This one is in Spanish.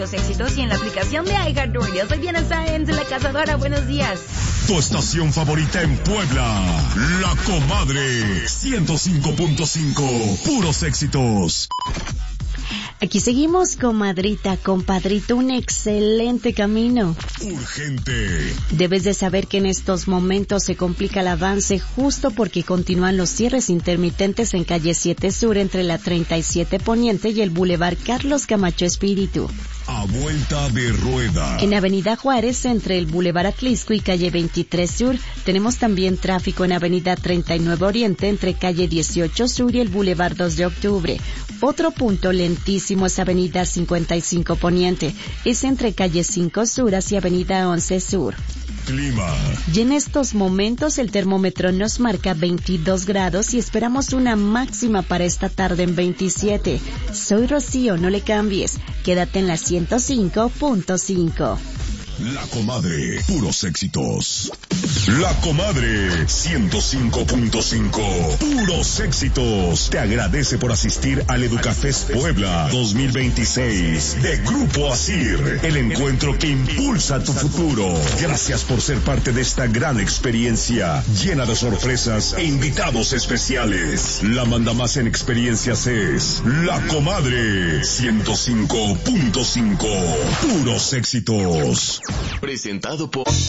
Los éxitos y en la aplicación de iHeartRadio. Soy Diana Sáenz, la cazadora. Buenos días. Tu estación favorita en Puebla, La Comadre 105.5, puros éxitos. Aquí seguimos, comadrita, compadrito, un excelente camino. Urgente. Debes de saber que en estos momentos se complica el avance justo porque continúan los cierres intermitentes en calle 7 Sur entre la 37 Poniente y el Boulevard Carlos Camacho Espíritu. A vuelta de rueda. En Avenida Juárez, entre el Boulevard Atlisco y calle 23 Sur, tenemos también tráfico en Avenida 39 Oriente entre calle 18 Sur y el Boulevard 2 de Octubre. Otro punto lentísimo es Avenida 55 Poniente. Es entre calle 5 Sur hacia Avenida 11 Sur. Clima. Y en estos momentos el termómetro nos marca 22 grados y esperamos una máxima para esta tarde en 27. Soy Rocío, no le cambies. Quédate en la 105.5. La Comadre, puros éxitos. La Comadre 105.5, puros éxitos. Te agradece por asistir al Educafest Puebla 2026 de Grupo ASIR, el encuentro que impulsa tu futuro. Gracias por ser parte de esta gran experiencia llena de sorpresas e invitados especiales. La mandamás en experiencias es La Comadre 105.5, puros éxitos. Presentado por